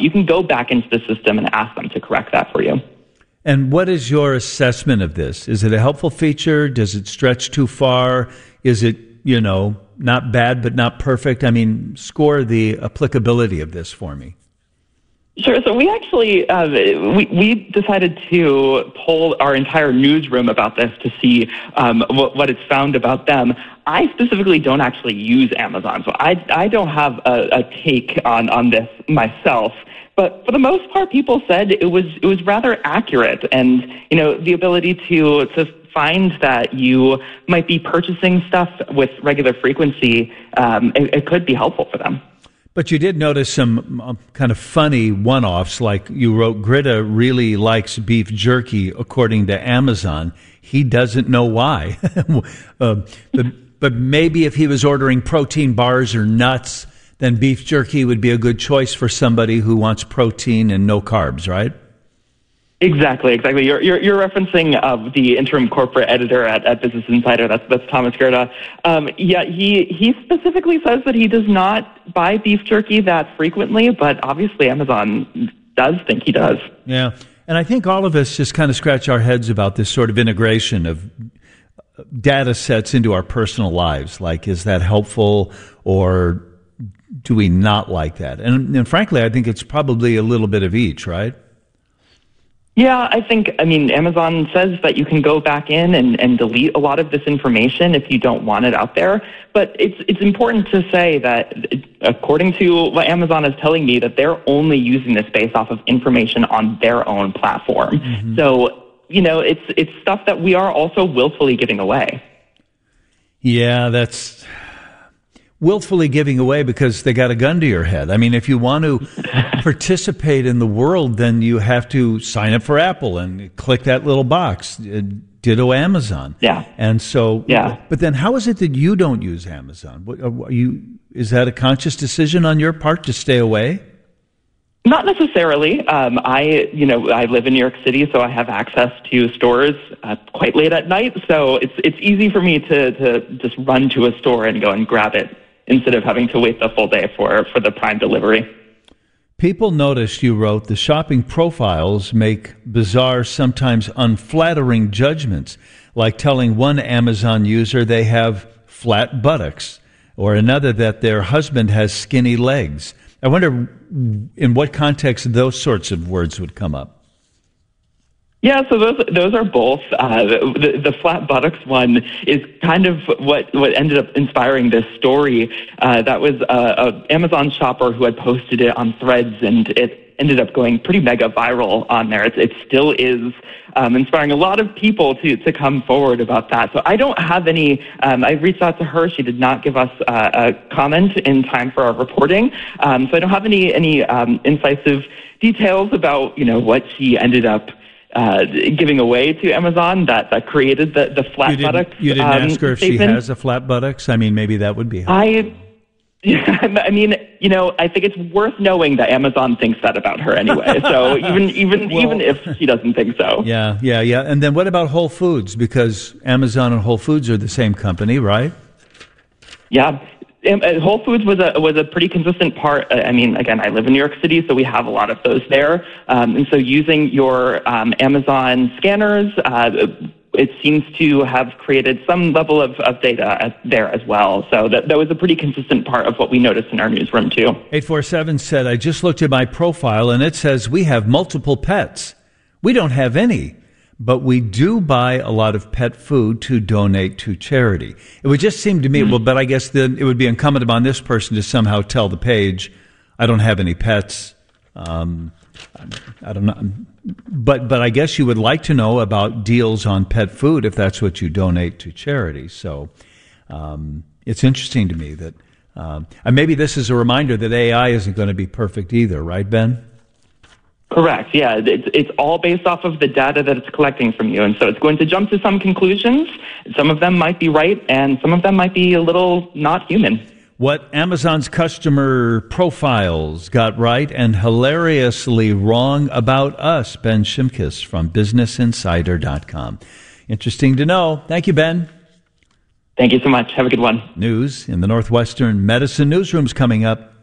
you can go back into the system and ask them to correct that for you. And what is your assessment of this? Is it a helpful feature? Does it stretch too far? Is it, not bad but not perfect? I mean, score the applicability of this for me. Sure. So we actually we decided to poll our entire newsroom about this to see what it's found about them. I specifically don't actually use Amazon, so I don't have a take on this myself. But for the most part, people said it was rather accurate, and the ability to find that you might be purchasing stuff with regular frequency, it could be helpful for them. But you did notice some kind of funny one-offs, like you wrote, Greta really likes beef jerky, according to Amazon. He doesn't know why. But maybe if he was ordering protein bars or nuts, then beef jerky would be a good choice for somebody who wants protein and no carbs, right? Exactly. You're referencing the interim corporate editor at Business Insider. That's Thomas Gerda. He specifically says that he does not buy beef jerky that frequently, but obviously Amazon does think he does. Yeah, and I think all of us just kind of scratch our heads about this sort of integration of data sets into our personal lives. Like, is that helpful, or do we not like that? And frankly, I think it's probably a little bit of each, right? Yeah, Amazon says that you can go back in and delete a lot of this information if you don't want it out there. But it's important to say that according to what Amazon is telling me, that they're only using this based off of information on their own platform. Mm-hmm. So, it's stuff that we are also willfully giving away. Yeah, that's willfully giving away because they got a gun to your head. I mean, if you want to participate in the world, then you have to sign up for Apple and click that little box. Ditto Amazon. Yeah. And so, yeah. But then how is it that you don't use Amazon? Is that a conscious decision on your part to stay away? Not necessarily. I live in New York City, so I have access to stores quite late at night. So it's easy for me to just run to a store and go and grab it instead of having to wait the full day for the Prime delivery. People noticed, you wrote, the shopping profiles make bizarre, sometimes unflattering judgments, like telling one Amazon user they have flat buttocks, or another that their husband has skinny legs. I wonder in what context those sorts of words would come up. Yeah, so those are both. The flat buttocks one is kind of what ended up inspiring this story. That was a Amazon shopper who had posted it on Threads, and it ended up going pretty mega viral on there. It still is inspiring a lot of people to come forward about that. So I don't have any. I reached out to her. She did not give us a comment in time for our reporting. So I don't have any incisive details about what she ended up giving away to Amazon that created the flat buttocks. You didn't ask her if statement. She has a flat buttocks? I mean, maybe that would be helpful. I think it's worth knowing that Amazon thinks that about her anyway. So even if she doesn't think so. Yeah. And then what about Whole Foods? Because Amazon and Whole Foods are the same company, right? Yeah. Whole Foods was a pretty consistent part. Again, I live in New York City, so we have a lot of those there. And so using your Amazon scanners, it seems to have created some level of data there as well. So that was a pretty consistent part of what we noticed in our newsroom, too. 847 said, I just looked at my profile, and it says we have multiple pets. We don't have any, but we do buy a lot of pet food to donate to charity. It would just seem to me, but I guess then it would be incumbent upon this person to somehow tell the page, I don't have any pets. I don't know. But I guess you would like to know about deals on pet food if that's what you donate to charity. So it's interesting to me that and maybe this is a reminder that AI isn't going to be perfect either, right, Ben? Correct. Yeah, it's all based off of the data that it's collecting from you, and so it's going to jump to some conclusions. Some of them might be right, and some of them might be a little not human. What Amazon's customer profiles got right and hilariously wrong about us. Ben Shimkus from BusinessInsider.com. Interesting to know. Thank you, Ben. Thank you so much. Have a good one. News in the Northwestern Medicine Newsroom's coming up.